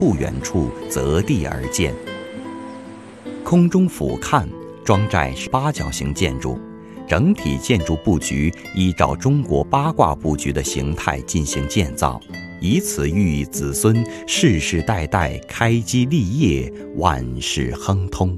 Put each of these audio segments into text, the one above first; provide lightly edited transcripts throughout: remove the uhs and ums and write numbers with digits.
不远处择地而建。空中俯瞰，庄寨是八角形建筑，整体建筑布局依照中国八卦布局的形态进行建造，以此寓意子孙世世代代开基立业，万事亨通。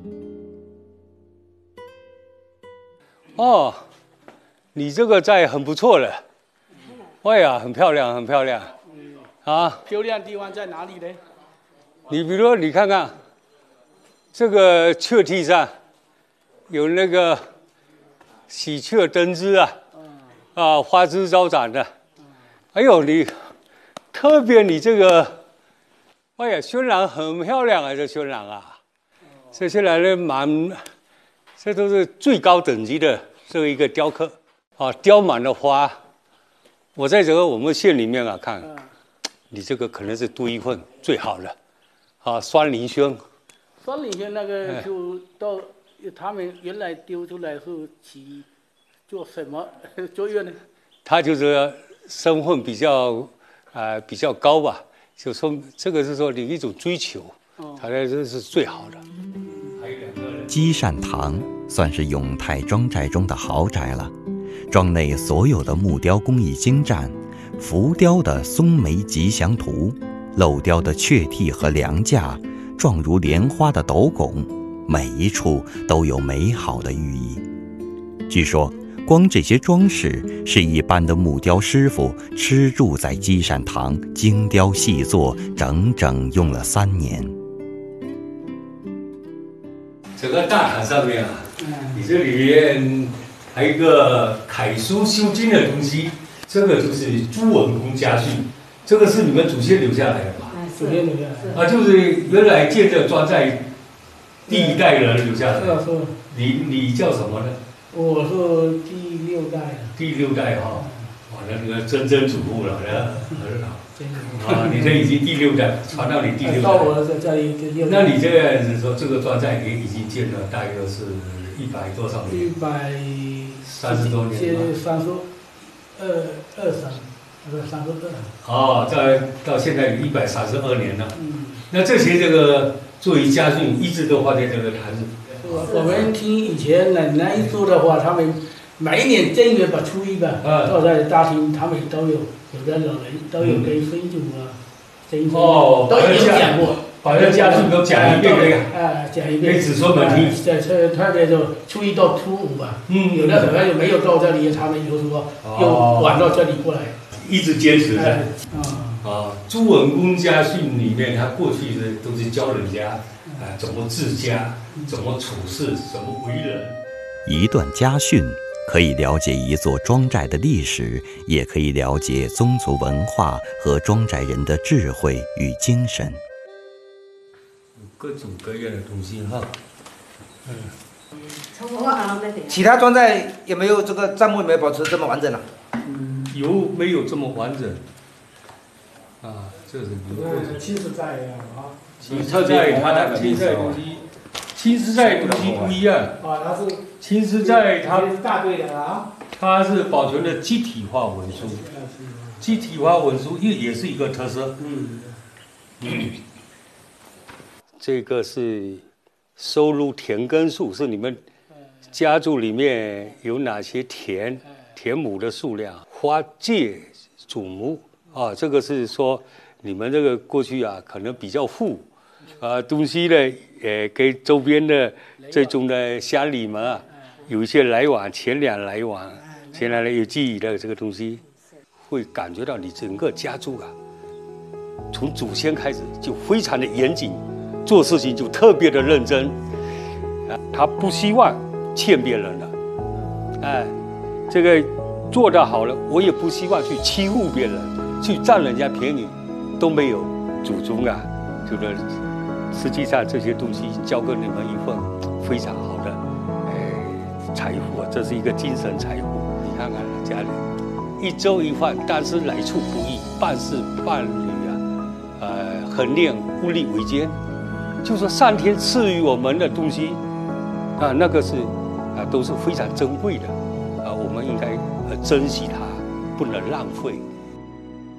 哦，你这个寨很不错了，哎呀，很漂亮，很漂亮。啊， 漂亮地方在哪里呢？ 你比如说，你看看这个雀梯上有那个喜鹊登枝啊，花枝招展的。哎呦，你特别你这个，哎呀，渲染很漂亮啊，这渲染啊，这渲染的这都是最高等级的这个一个雕刻啊，雕满了花。我在我们县里面看。你这个可能是独一份最好的，啊，酸林轩。 酸林轩那个就到他们原来丢出来后起做什么作用呢？ 他就是身份比较高吧，就说这个是说你一种追求，他这是最好的。还有2个人。 积善堂算是永泰庄寨中的豪宅了，庄内所有的木雕工艺精湛。浮雕的松梅吉祥图，镂雕的雀替和梁架，状如莲花的斗拱，每一处都有美好的寓意。据说，光这些装饰是一般的木雕师傅吃住在积善堂精雕细作，整整用了3年。 整个大堂上面你这里面还有一个楷书修经的东西。这个就是朱文公家训，这个是你们祖先留下来的吧？ 祖先留下来的就是原来建这庄寨第1代人留下来的。你叫什么呢？ 我是第6代。 第6代哈，哇，那个曾曾祖父了，很好。啊，你这已经第6代，传到你第6代。 到我这里第6代。 那你这样子说，这个庄寨也已经建了大约是100多少年？130多年了。32。哦，到现在有132年了。那这些这个作为家训，一直都放在这个坛子。 我们听以前奶奶说的话，他们每一年正月初1吧，都在大厅，他们都有的老人都有跟孙祖曾孙都有讲过。 把这家训都讲一遍讲一遍给子孙们听。 特别就初1到初5吧，有的可能没有到这里，他们有时候又晚到这里过来， 一直坚持在。朱文公家训里面，他过去都是教人家怎么治家，怎么处事，怎么为人。 一段家训可以了解一座庄寨的历史，也可以了解宗族文化和庄寨人的智慧与精神。 各种各样的东西哈， 其他庄寨有没有这个账目有没有保持这么完整有没有这么完整？这是青石寨青石寨它青石寨东西，青石寨东西不一样。 它是青石寨它是大队的它是保存的集体化文书，集体化文书也是一个特色。这个是收录田根数，是你们家族里面有哪些田亩的数量，花界祖母这个是说你们这个过去可能比较富东西呢跟周边的这种的乡里们有一些来往，钱粮来往，钱粮有记忆的这个东西，会感觉到你整个家族从祖先开始就非常的严谨。做事情就特别的认真，他不希望欠别人的，这个做得好了，我也不希望去欺负别人，去占人家便宜，都没有。祖宗就是实际上这些东西交给你们一份非常好的财富这是一个精神财富。你看看家里1粥1饭，但是来处不易，办事办理衡量物力维艰。就说上天赐予我们的东西那个是都是非常珍贵的我们应该珍惜它，不能浪费。